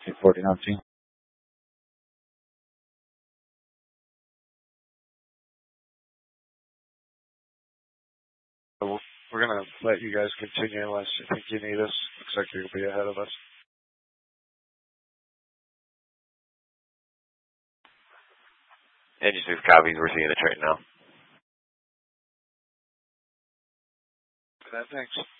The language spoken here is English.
249. We're going to let you guys continue unless you think you need us. Looks like you'll be ahead of us. Engine 6 copies. We're seeing the train now. Thanks.